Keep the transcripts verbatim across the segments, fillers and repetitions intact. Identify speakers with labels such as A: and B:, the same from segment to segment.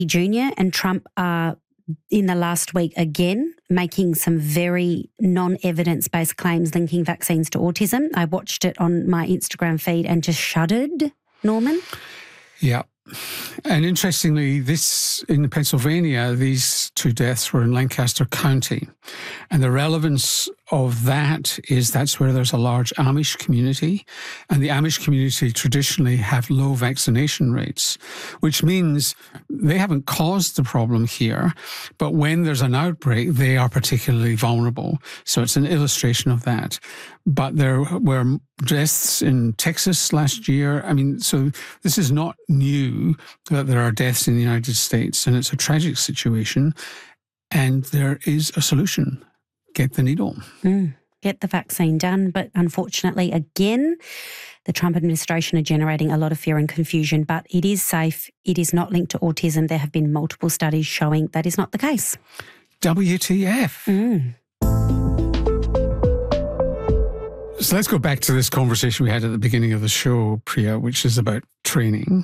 A: Junior and Trump are in the last week again making some very non-evidence-based claims linking vaccines to autism. I watched it on my Instagram feed and just shuddered, Norman.
B: Yeah. And interestingly, this in Pennsylvania, these two deaths were in Lancaster County. And the relevance of that is that's where there's a large Amish community. And the Amish community traditionally have low vaccination rates, which means they haven't caused the problem here. But when there's an outbreak, they are particularly vulnerable. So it's an illustration of that. But there were deaths in Texas last year. I mean, so this is not new that there are deaths in the United States, and it's a tragic situation. And there is a solution. Get the needle.
A: Mm, get the vaccine done. But unfortunately, again, the Trump administration are generating a lot of fear and confusion, but it is safe. It is not linked to autism. There have been multiple studies showing that is not the case.
B: W T F.
A: Mm.
B: So let's go back to this conversation we had at the beginning of the show, Priya, which is about training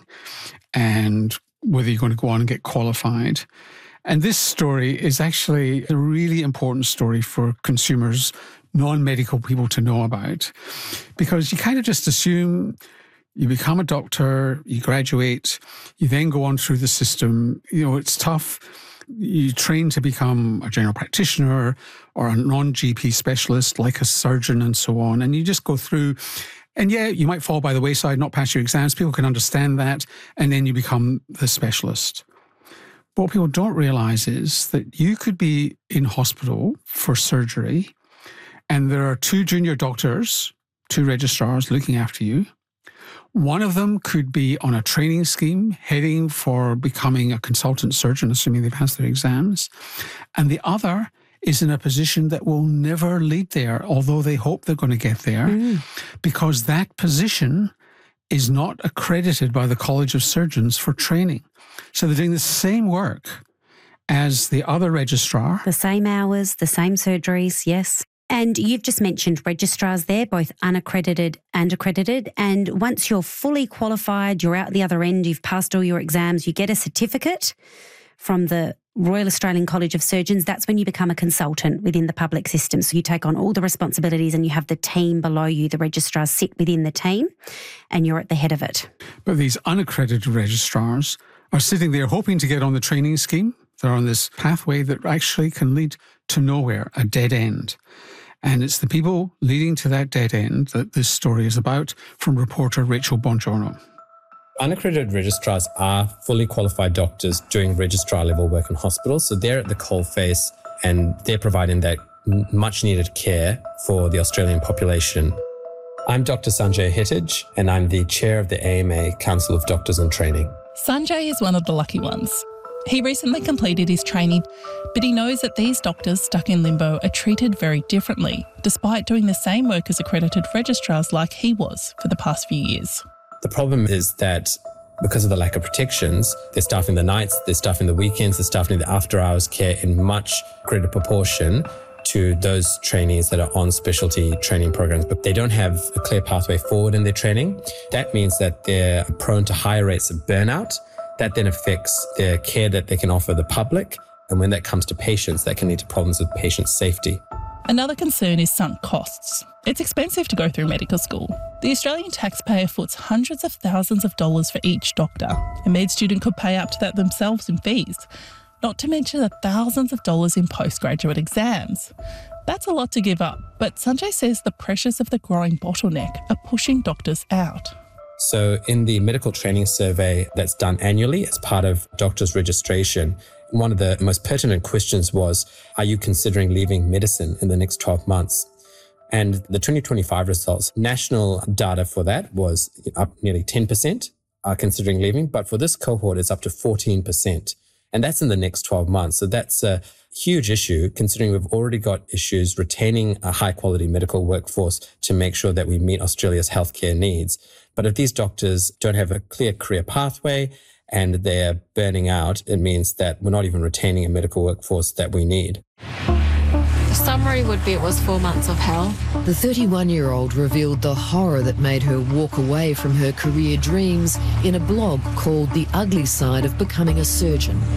B: and whether you're going to go on and get qualified. And this story is actually a really important story for consumers, non-medical people to know about, because you kind of just assume you become a doctor, you graduate, you then go on through the system. You know, it's tough. You train to become a general practitioner or a non-G P specialist like a surgeon and so on, and you just go through. And yeah, you might fall by the wayside, not pass your exams. People can understand that, and then you become the specialist. But what people don't realise is that you could be in hospital for surgery and there are two junior doctors, two registrars looking after you. One of them could be on a training scheme heading for becoming a consultant surgeon, assuming they've passed their exams. And the other is in a position that will never lead there, although they hope they're going to get there, mm. because that position is not accredited by the College of Surgeons for training. So they're doing the same work as the other registrar.
A: The same hours, the same surgeries, yes. And you've just mentioned registrars there, both unaccredited and accredited. And once you're fully qualified, you're out the other end, you've passed all your exams, you get a certificate from the Royal Australian College of Surgeons. That's when you become a consultant within the public system. So you take on all the responsibilities and you have the team below you. The registrars sit within the team and you're at the head of it.
B: But these unaccredited registrars are sitting there hoping to get on the training scheme. They're on this pathway that actually can lead to nowhere, a dead end. And it's the people leading to that dead end that this story is about, from reporter Rachel Bongiorno.
C: Unaccredited registrars are fully qualified doctors doing registrar-level work in hospitals. So they're at the coalface and they're providing that much-needed care for the Australian population. I'm Doctor Sanjay Hittage, and I'm the chair of the A M A Council of Doctors in Training.
D: Sanjay is one of the lucky ones. He recently completed his training, but he knows that these doctors stuck in limbo are treated very differently, despite doing the same work as accredited registrars like he was for the past few years.
C: The problem is that because of the lack of protections, they're staffing the nights, they're staffing the weekends, they're staffing the after-hours care in much greater proportion to those trainees that are on specialty training programs, but they don't have a clear pathway forward in their training. That means that they're prone to higher rates of burnout. That then affects the care that they can offer the public. And when that comes to patients, that can lead to problems with patient safety.
D: Another concern is sunk costs. It's expensive to go through medical school. The Australian taxpayer foots hundreds of thousands of dollars for each doctor. A med student could pay up to that themselves in fees, not to mention the thousands of dollars in postgraduate exams. That's a lot to give up, but Sanjay says the pressures of the growing bottleneck are pushing doctors out.
C: So in the medical training survey that's done annually as part of doctors' registration, one of the most pertinent questions was, are you considering leaving medicine in the next twelve months? And the twenty twenty-five results, national data for that was up nearly ten percent are considering leaving, but for this cohort, it's up to fourteen percent. And that's in the next twelve months. So that's a huge issue, considering we've already got issues retaining a high-quality medical workforce to make sure that we meet Australia's healthcare needs. But if these doctors don't have a clear career pathway and they're burning out, it means that we're not even retaining a medical workforce that we need.
E: summary would be it was four months of hell.
F: The thirty-one-year-old revealed the horror that made her walk away from her career dreams in a blog called The Ugly Side of Becoming a Surgeon.